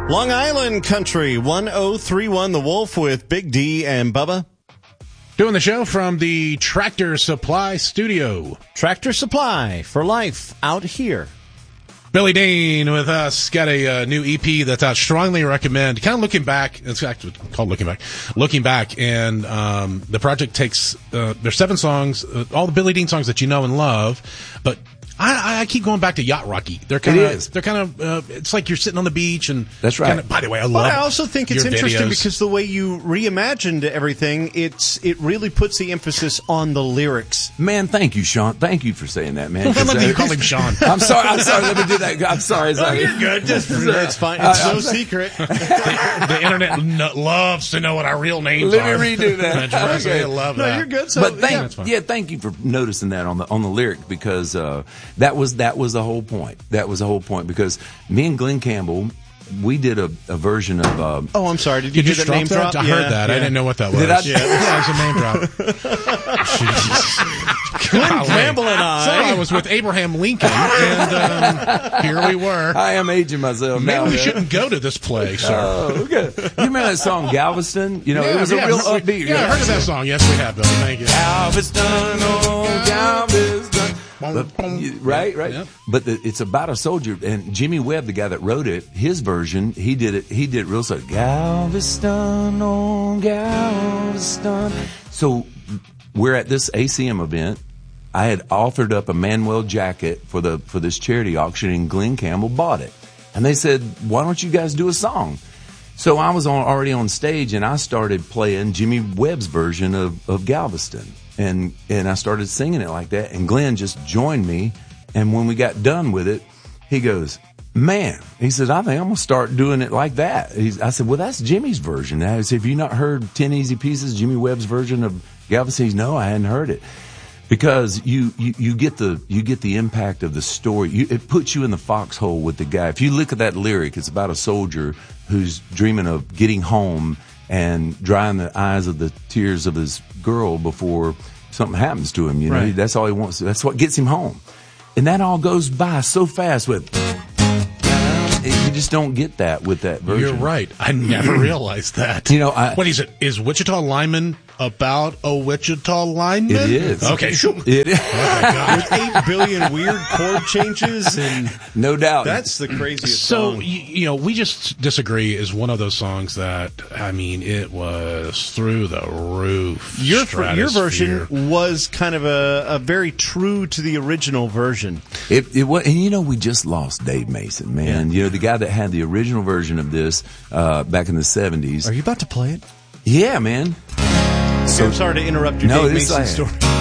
Long Island Country, 1031 The Wolf with Big D and Bubba. Doing the show from the Tractor Supply Studio. Tractor Supply for life out here. Billy Dean with us. Got a new EP that I strongly recommend. Kind of looking back. It's actually called Looking Back. Looking Back. And the project takes, there's 7 songs, all the Billy Dean songs that you know and love. But I keep going back to Yacht Rocky. They're kind of, it's like you're sitting on the beach and. That's right. Kinda, by the way, I love. But I also think it's interesting videos. because the way you reimagined everything, it really puts the emphasis on the lyrics. Man, thank you, Sean. Thank you for saying that, man. Let me call him Sean. I'm sorry. Let me do that. I'm sorry. You're good. It's fine. It's no secret. The internet loves to know what our real names Let are. me redo that. Okay. I love that. No, you're good. So, But thank you for noticing that on the lyric, because that was the whole point. That was the whole point, because me and Glenn Campbell, we did a version of. I'm sorry. Did you hear that name drop? I heard that. Yeah. I didn't know what that was. Did I? Yeah, it was a name drop. Glenn Campbell and So I was with Abraham Lincoln, and here we were. I am aging myself now. Maybe we shouldn't go to this play, sir. Oh, okay. You remember that song Galveston? You know, it was a real upbeat. Yeah, I heard of that song. Yes, we have, Billy. Thank you. Galveston, oh, Galveston. Right. Yep. But it's about a soldier, and Jimmy Webb, the guy that wrote it, his version, he did it real slow. Galveston, oh, Galveston. So we're at this ACM event. I had authored up a Manuel jacket for this charity auction, and Glenn Campbell bought it. And they said, "Why don't you guys do a song?" So I was already on stage, and I started playing Jimmy Webb's version of Galveston. And I started singing it like that, and Glenn just joined me. And when we got done with it, he goes, "Man," he said, "I think I'm going to start doing it like that." I said, "Well, that's Jimmy's version." I said, "Have you not heard 10 Easy Pieces, Jimmy Webb's version of Galveston?" He said, "No, I hadn't heard it." Because you get the impact of the story. It puts you in the foxhole with the guy. If you look at that lyric, it's about a soldier who's dreaming of getting home and drying the eyes of the tears of his girl before something happens to him. You know, right. That's all he wants. That's what gets him home. And that all goes by so fast with. You just don't get that with that version. You're right. I never realized that. You know, what is it? Is Wichita Lineman about a Wichita lineman? It is. Okay. It is. With 8 billion weird chord changes, and no doubt. that's the craziest So, song. you know, We Just Disagree is one of those songs that, I mean, it was through the roof. Your stratosphere. version was kind of a very true to the original version. It was, and you know, we just lost Dave Mason, man. Yeah. You know, the guy that had the original version of this back in the 70s. Are you about to play it? Yeah, man. I'm sorry to interrupt your No, Dave it's Mason like- story.